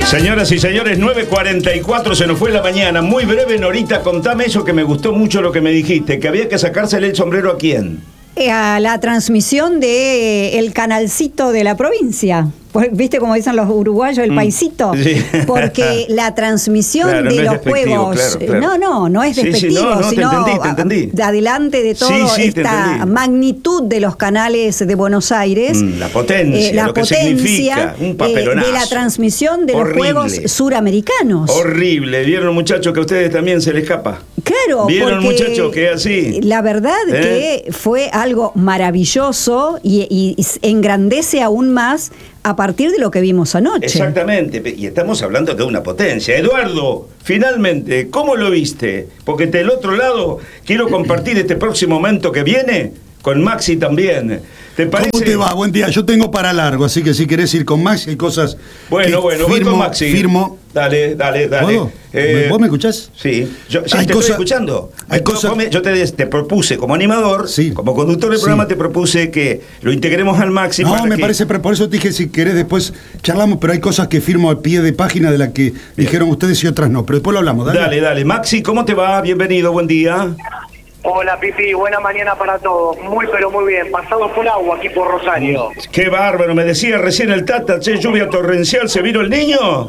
Señoras y señores, 9:44, se nos fue la mañana. Muy breve, Norita, contame eso que me gustó mucho lo que me dijiste, que había que sacársele el sombrero ¿a quién? A la transmisión de el canalcito de la provincia. ¿Viste como dicen los uruguayos, el paisito? Sí. Porque la transmisión Claro, de no es los despectivo, juegos, claro. no es despectivo, no, sino te entendí. de adelante de todo esta magnitud de los canales de Buenos Aires. La potencia, lo que significa, un papelonazo. De la transmisión de los Juegos Suramericanos. Horrible, ¿vieron, muchachos, que a ustedes también se les escapa? Claro, ¿vieron, muchachos, que así? La verdad que fue algo maravilloso y engrandece aún más a partir de lo que vimos anoche. Exactamente, y estamos hablando de una potencia. Eduardo, finalmente, ¿cómo lo viste? Porque del otro lado quiero compartir este próximo momento que viene con Maxi también. ¿Te parece? ¿Cómo te va? Buen día. Yo tengo para largo, así que si querés ir con Maxi hay cosas. Bueno, voy con Maxi. Firmo. Dale. ¿Puedo? ¿Vos me escuchás? Sí, yo te estoy escuchando. Hay cosas. Yo te propuse como animador, como conductor del programa, te propuse que lo integremos al Maxi. No, me parece, pero por eso te dije, si querés después charlamos, pero hay cosas que firmo al pie de página de las que dijeron ustedes y otras no, pero después lo hablamos. Dale. Maxi, ¿cómo te va? Bienvenido, buen día. Hola, Pipi, buena mañana para todos. Muy, pero muy bien. Pasado por agua aquí por Rosario. Qué bárbaro, me decía recién el Tata, lluvia torrencial, ¿se vino el niño?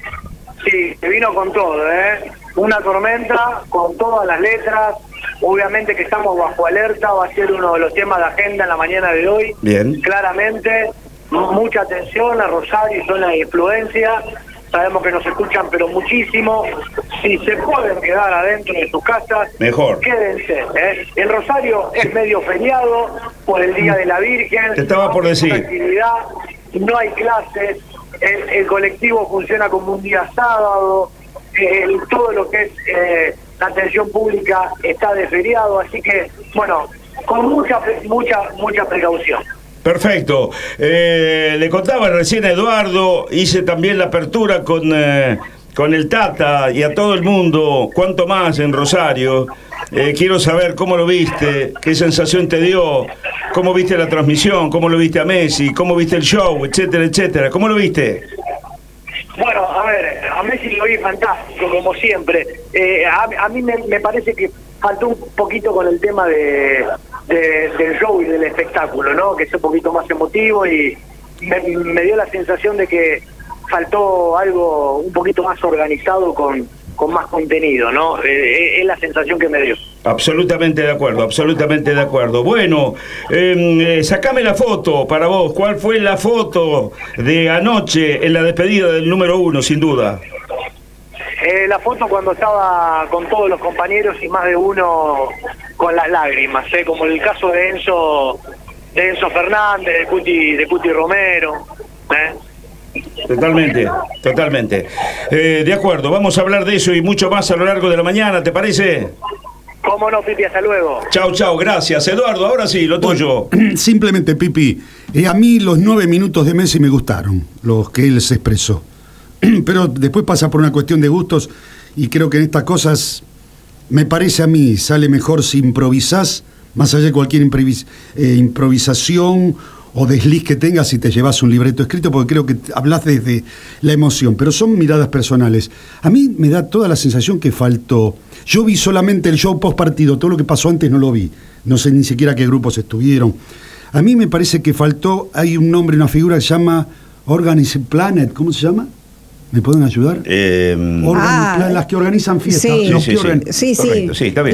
Sí, se vino con todo, Una tormenta con todas las letras. Obviamente que estamos bajo alerta, va a ser uno de los temas de agenda en la mañana de hoy. Bien. Claramente, mucha atención a Rosario y zona de influencia. Sabemos que nos escuchan, pero muchísimo. Si se pueden quedar adentro de sus casas, mejor. Quédense. En Rosario es medio feriado por el Día de la Virgen. Te estaba por decir. Actividad, no hay clases, el colectivo funciona como un día sábado, todo lo que es la atención pública está de feriado, así que, bueno, con mucha precaución. Perfecto. Le contaba recién a Eduardo, hice también la apertura con el Tata y a todo el mundo, cuánto más en Rosario. Quiero saber cómo lo viste, qué sensación te dio, cómo viste la transmisión, cómo lo viste a Messi, cómo viste el show, etcétera, etcétera. ¿Cómo lo viste? Bueno, a ver, a Messi lo vi fantástico, como siempre. A mí me parece que faltó un poquito con el tema del show y del espectáculo, ¿no? Que es un poquito más emotivo y me dio la sensación de que faltó algo un poquito más organizado con más contenido, ¿no? Es la sensación que me dio. Absolutamente de acuerdo. Bueno, sacame la foto para vos. ¿Cuál fue la foto de anoche en la despedida del número 1, sin duda? La foto cuando estaba con todos los compañeros y más de uno con las lágrimas, como el caso de Enzo Fernández, de Cuti Romero. Totalmente. De acuerdo, vamos a hablar de eso y mucho más a lo largo de la mañana, ¿te parece? Cómo no, Pipi, hasta luego. Chau, gracias. Eduardo, ahora sí, lo tuyo. Simplemente, Pipi, a mí los 9 minutos de Messi me gustaron, los que él se expresó. Pero después pasa por una cuestión de gustos y creo que en estas cosas, me parece a mí, sale mejor si improvisás, más allá de cualquier improvisación o desliz que tengas si te llevas un libreto escrito, porque creo que hablas desde la emoción, pero son miradas personales. A mí me da toda la sensación que faltó. Yo vi solamente el show post partido, todo lo que pasó antes no lo vi, no sé ni siquiera qué grupos estuvieron. A mí me parece que faltó, hay un nombre, una figura que se llama Organized Planet, ¿cómo se llama? ¿Me pueden ayudar? Las que organizan fiestas. Sí, correcto, sí, está bien.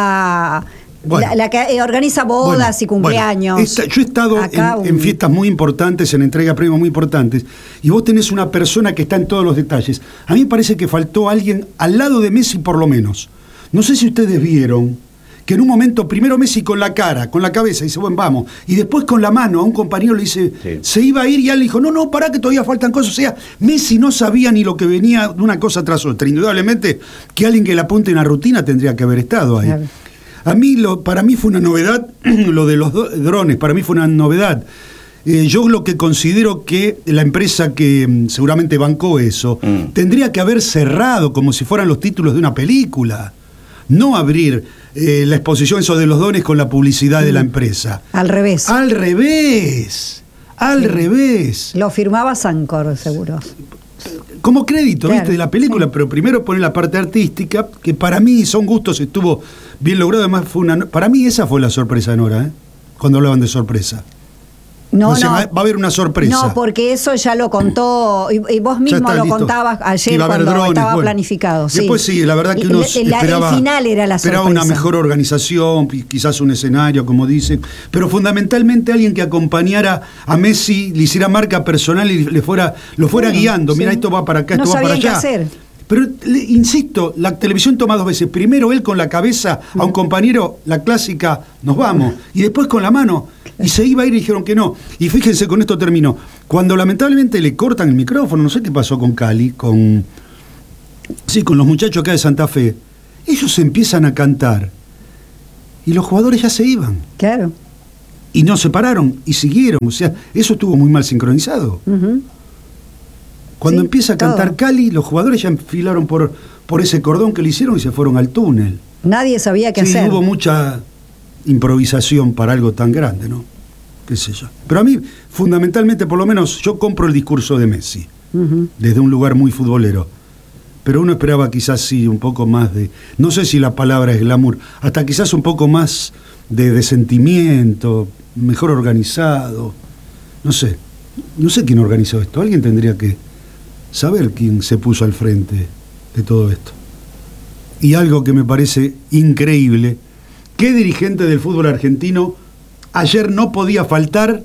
La que organiza bodas y cumpleaños. Yo he estado en fiestas muy importantes, en entrega de premios muy importantes, y vos tenés una persona que está en todos los detalles. A mí me parece que faltó alguien al lado de Messi por lo menos. No sé si ustedes vieron que en un momento, primero Messi con la cabeza, dice, bueno, vamos, y después con la mano a un compañero le dice, se iba a ir, y él le dijo, no, pará que todavía faltan cosas. O sea, Messi no sabía ni lo que venía de una cosa tras otra. Indudablemente que alguien que le apunte una rutina tendría que haber estado ahí. Claro. Para mí fue una novedad, lo de los drones, para mí fue una novedad. Yo lo que considero que la empresa que seguramente bancó eso, tendría que haber cerrado como si fueran los títulos de una película. No abrir la exposición eso de los drones con la publicidad de la empresa. Al revés. Al revés. Al revés. Lo firmaba Sancor, seguro. como crédito, Claro, ¿viste? De la película, sí. pero primero pone la parte artística, que para mí son gustos, estuvo bien logrado. Además, para mí esa fue la sorpresa de Nora, ¿eh? Cuando hablaban de sorpresa. No, O sea, no. va a haber una sorpresa. No, porque eso ya lo contó, y vos Ya mismo está, lo listo. contabas ayer Iba a haber cuando drones, estaba bueno. planificado. Sí. Después sí, la verdad que uno esperaba, el final era la esperaba sorpresa. una mejor organización, quizás un escenario, como dicen, pero fundamentalmente alguien que acompañara a Messi, le hiciera marca personal y lo fuera guiando. sí. Mira, esto va para acá, No esto va para sabían qué allá. hacer. Pero insisto, la televisión toma dos veces. Primero él con la cabeza a un compañero, la clásica, nos vamos. Y después con la mano. Y se iba a ir y dijeron que no. Y fíjense, con esto termino. Cuando lamentablemente le cortan el micrófono, no sé qué pasó con Cali, con los muchachos acá de Santa Fe, ellos empiezan a cantar. Y los jugadores ya se iban. Claro. Y no se pararon y siguieron. O sea, eso estuvo muy mal sincronizado. Ujú. Cuando Sí, empieza a cantar todo. Cali, los jugadores ya enfilaron por ese cordón que le hicieron y se fueron al túnel. Nadie sabía qué Sí, hacer. hubo mucha improvisación para algo tan grande, ¿no? Qué sé yo. Pero a mí, fundamentalmente, por lo menos, yo compro el discurso de Messi, Ujú. desde un lugar muy futbolero. Pero uno esperaba quizás sí un poco más de, no sé si la palabra es glamour, hasta quizás un poco más de sentimiento, mejor organizado. No sé quién organizó esto. Alguien tendría que saber quién se puso al frente de todo esto. Y algo que me parece increíble, ¿qué dirigente del fútbol argentino ayer no podía faltar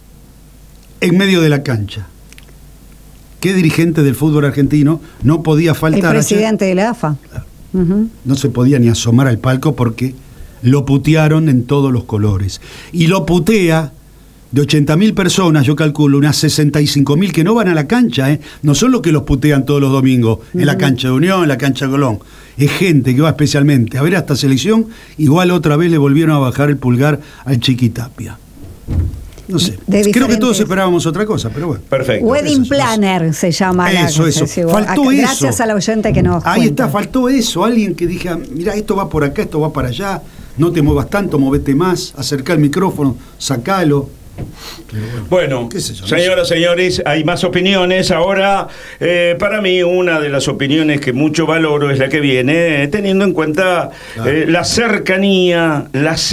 en medio de la cancha? ¿Qué dirigente del fútbol argentino no podía El faltar presidente de la AFA. Ujú. no se podía ni asomar al palco porque lo putearon en todos los colores. Y lo putea de 80.000 personas, yo calculo, unas 65.000 que no van a la cancha, ¿eh? No son los que los putean todos los domingos, en la cancha de Unión, en la cancha de Colón. Es gente que va especialmente a ver a esta selección, igual otra vez le volvieron a bajar el pulgar al Chiquitapia. No sé, De creo que todos diferentes- esperábamos otra cosa, pero bueno. Perfecto. Wedding Eso, Planner se llama. Eso. Faltó eso. Gracias a la oyente que nos Ahí cuenta. está, faltó eso. Alguien que diga, mira, esto va por acá, esto va para allá. No te muevas tanto, movete más. Acerca el micrófono, sacalo. Bueno, ¿Qué sé yo? señoras, señores, hay más opiniones. Ahora, para mí, una de las opiniones que mucho valoro es la que viene, teniendo en cuenta la cercanía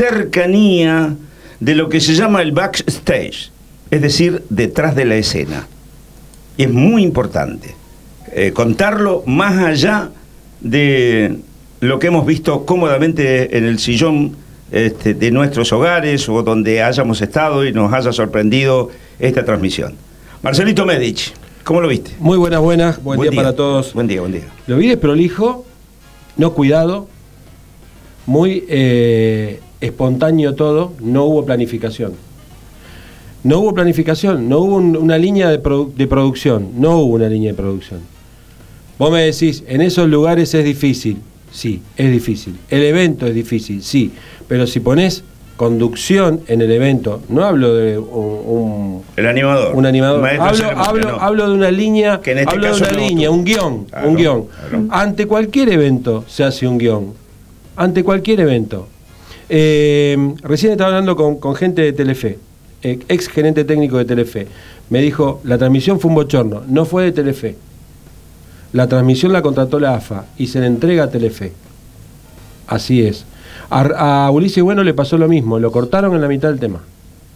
de lo que se llama el backstage, es decir, detrás de la escena. Y es muy importante contarlo más allá de lo que hemos visto cómodamente en el sillón de nuestros hogares o donde hayamos estado y nos haya sorprendido esta transmisión. Marcelito Medici, ¿cómo lo viste? Muy buenas, buen día para todos. Buen día. Lo vi desprolijo, no cuidado, muy espontáneo todo, no hubo planificación. No hubo planificación, no hubo una línea de producción, no hubo una línea de producción. Vos me decís, en esos lugares es difícil. Sí, es difícil. El evento es difícil, sí. Pero si ponés conducción en el evento, no hablo de el animador. un animador. Maestro de ceremonia, no. Hablo de una línea, Que en este hablo de caso una no, línea, tú. un guión, Claro, un guión. claro. Ante cualquier evento se hace un guión. Ante cualquier evento. Recién estaba hablando con gente de Telefe, ex gerente técnico de Telefe. Me dijo, la transmisión fue un bochorno, no fue de Telefe. La transmisión la contrató la AFA y se le entrega a Telefe. Así es. A Ulises Bueno le pasó lo mismo, lo cortaron en la mitad del tema.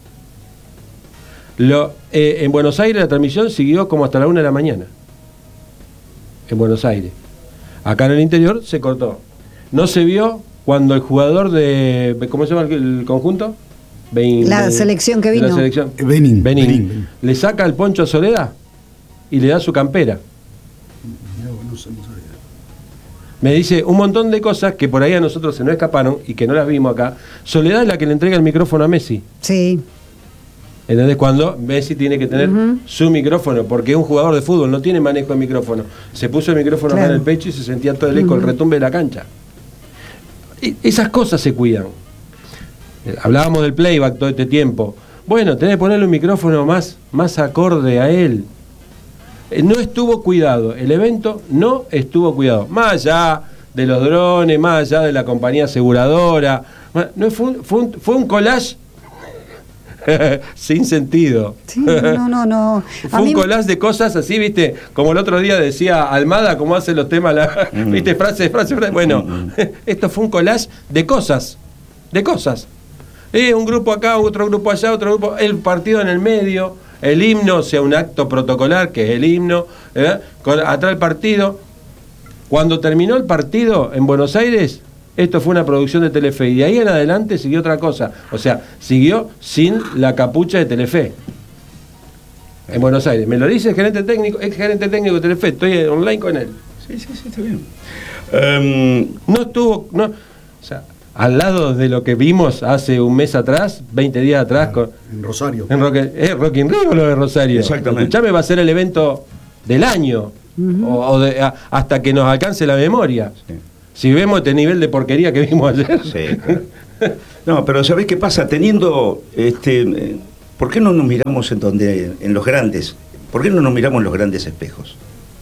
En Buenos Aires la transmisión siguió como hasta la 1 de la mañana. En Buenos Aires. Acá en el interior se cortó. No se vio cuando el jugador de... ¿Cómo se llama el conjunto? La selección que de la vino. selección. Benín. Le saca el poncho a Soledad y le da su campera. Me dice un montón de cosas que por ahí a nosotros se nos escaparon y que no las vimos acá. Soledad es la que le entrega el micrófono a Messi. Sí. ¿Entendés? Cuando Messi tiene que tener su micrófono, porque es un jugador de fútbol, no tiene manejo de micrófono. Se puso el micrófono acá en el pecho y se sentía todo el eco, el retumbe de la cancha. Esas cosas se cuidan. Hablábamos del playback todo este tiempo. Bueno, tenés que ponerle un micrófono más acorde a él. No estuvo cuidado, el evento no estuvo cuidado. Más allá de los drones, más allá de la compañía aseguradora. Fue un collage sin sentido. Sí, no. Fue un collage de cosas así, ¿viste? Como el otro día decía Almada, cómo hace los temas, ¿viste? Frase. Bueno, esto fue un collage de cosas. Un grupo acá, otro grupo allá, otro grupo, el partido en el medio, el himno, o sea, un acto protocolar, que es el himno, atrás el partido. Cuando terminó el partido en Buenos Aires, esto fue una producción de Telefe, y de ahí en adelante siguió otra cosa. O sea, siguió sin la capucha de Telefe. En Buenos Aires. Me lo dice el gerente técnico, ex gerente técnico de Telefe, estoy online con él. Sí, está bien. No estuvo, o sea, al lado de lo que vimos hace un mes atrás, 20 días atrás, en Rosario. En Rock in Rio, lo de Rosario. Exactamente. Escuchame, va a ser el evento del año, hasta que nos alcance la memoria. Sí. Si vemos este nivel de porquería que vimos ayer. Sí, claro. No, pero ¿sabés qué pasa? Teniendo, ¿por qué no nos miramos en los grandes? ¿Por qué no nos miramos en los grandes espejos?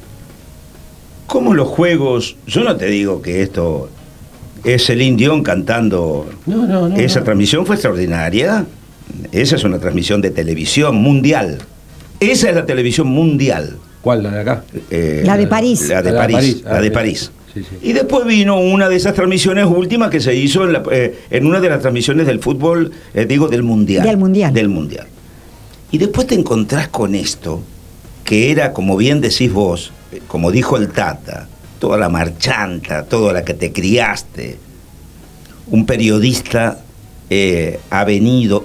¿Cómo los juegos? Yo no te digo que esto es Celine Dion cantando. No. Esa transmisión fue extraordinaria. Esa es una transmisión de televisión mundial. Esa es la televisión mundial. ¿Cuál? ¿La de acá? La de París. La de París. Sí. Y después vino una de esas transmisiones últimas que se hizo en una de las transmisiones del fútbol, del Mundial. Del Mundial. Y después te encontrás con esto, que era, como bien decís vos, como dijo el Tata, toda la marchanta, toda la que te criaste. Un periodista ha venido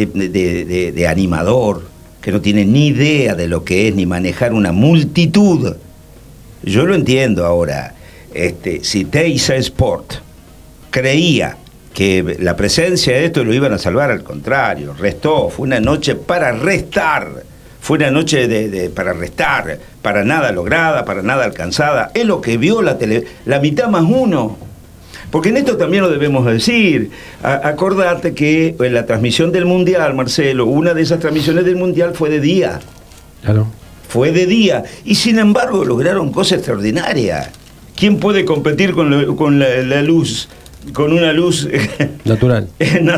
de animador, que no tiene ni idea de lo que es ni manejar una multitud. Yo lo entiendo ahora. Si Teisa Sport creía que la presencia de esto lo iban a salvar, al contrario, restó. Fue una noche para restar. Fue una noche para restar, para nada lograda, para nada alcanzada. Es lo que vio la mitad más uno. Porque en esto también lo debemos decir. Acordate que en la transmisión del Mundial, Marcelo, una de esas transmisiones del Mundial fue de día. Claro. Fue de día. Y sin embargo lograron cosas extraordinarias. ¿Quién puede competir con la luz, con una luz natural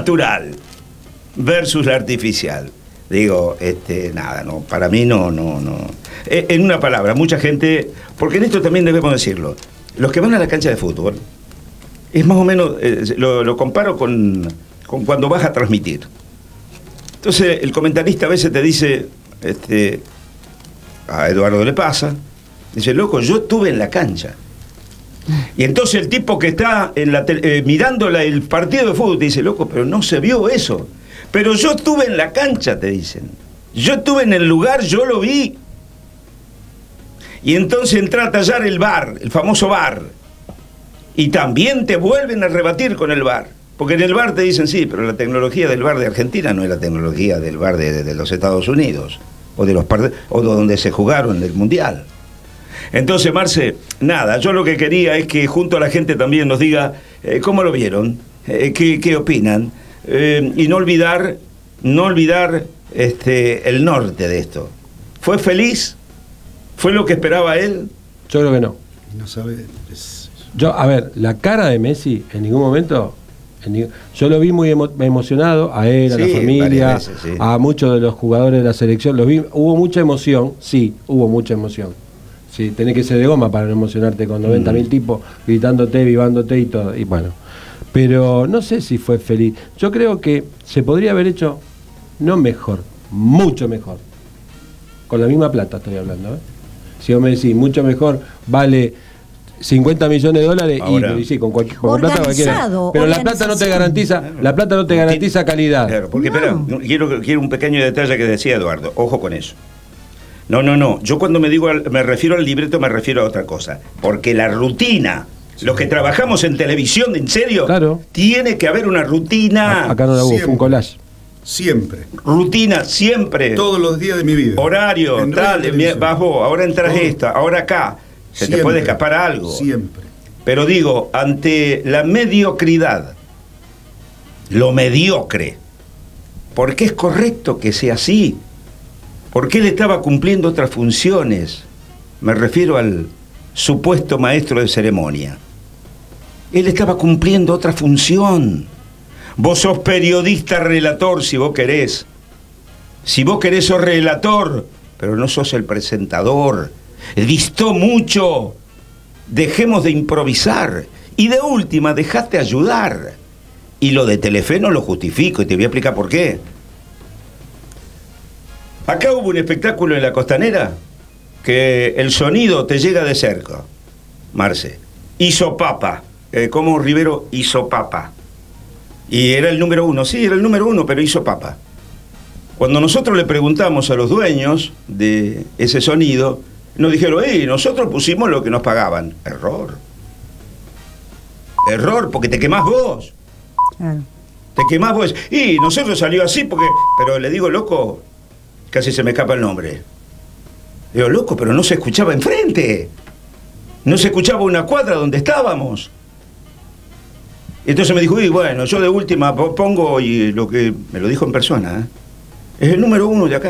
versus la artificial? Digo, nada, no, para mí no. En una palabra, mucha gente, porque en esto también debemos decirlo, los que van a la cancha de fútbol, es más o menos, lo comparo con cuando vas a transmitir. Entonces, el comentarista a veces te dice, a Eduardo le pasa, dice, loco, yo estuve en la cancha. Y entonces el tipo que está mirando el partido de fútbol te dice, loco, pero no se vio eso. Pero yo estuve en la cancha, te dicen. Yo estuve en el lugar, yo lo vi. Y entonces entra a tallar el VAR, el famoso VAR. Y también te vuelven a rebatir con el VAR. Porque en el VAR te dicen, sí, pero la tecnología del VAR de Argentina no es la tecnología del VAR de los Estados Unidos. O de donde se jugaron el Mundial. Entonces, Marce, nada, yo lo que quería es que junto a la gente también nos diga cómo lo vieron, qué opinan, y no olvidar el norte de esto. ¿Fue feliz? ¿Fue lo que esperaba él? Yo creo que no. No sabe. A ver, la cara de Messi en ningún momento, yo lo vi muy emocionado, a él, a la familia, veces, sí. A muchos de los jugadores de la selección, los vi, hubo mucha emoción. Sí, tenés que ser de goma para no emocionarte con 90.000 tipos gritándote, vivándote y todo. Y bueno, pero no sé si fue feliz. Yo creo que se podría haber hecho, no mejor, mucho mejor. Con la misma plata estoy hablando, ¿eh? Si vos me decís, mucho mejor, vale 50 millones de dólares. Ahora, y sí, con plata cualquiera. Pero la plata no te garantiza calidad. Claro, porque espera, quiero un pequeño detalle que decía Eduardo. Ojo con eso. No. Yo cuando me refiero al libreto me refiero a otra cosa. Porque la rutina, los que trabajamos en televisión, en serio, claro, tiene que haber una rutina. Acá no la hubo, fue un collage. Siempre. Rutina, siempre. Todos los días de mi vida. Horario, tal, vas vos, ahora entras esta, ahora acá. Se siempre te puede escapar algo. Siempre. Pero digo, ante la mediocridad, lo mediocre, ¿por qué es correcto que sea así? Porque él estaba cumpliendo otras funciones. Me refiero al supuesto maestro de ceremonia. Él estaba cumpliendo otra función. Vos sos periodista relator, si vos querés. Si vos querés sos relator, pero no sos el presentador. Distó mucho. Dejemos de improvisar. Y de última, dejate ayudar. Y lo de Telefe no lo justifico y te voy a explicar por qué. Acá hubo un espectáculo en la Costanera que el sonido te llega de cerca, Marce. Hizo papa, como Rivero hizo papa. Y era el número 1, sí, era el número 1, pero hizo papa. Cuando nosotros le preguntamos a los dueños de ese sonido, nos dijeron, nosotros pusimos lo que nos pagaban. Error. Error, porque te quemás vos. Claro. Te quemás vos. Y nosotros salió así porque... Pero le digo, loco, casi se me escapa el nombre. Digo, loco, pero no se escuchaba enfrente. No se escuchaba una cuadra donde estábamos. Entonces me dijo, bueno, yo de última pongo, y lo que me lo dijo en persona, es el número 1 de acá.